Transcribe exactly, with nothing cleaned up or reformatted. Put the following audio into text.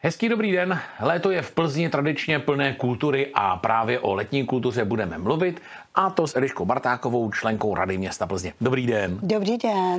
Hezký dobrý den, léto je v Plzni tradičně plné kultury a právě o letní kultuře budeme mluvit, a to s Eliškou Bartákovou, členkou Rady města Plzně. Dobrý den. Dobrý den.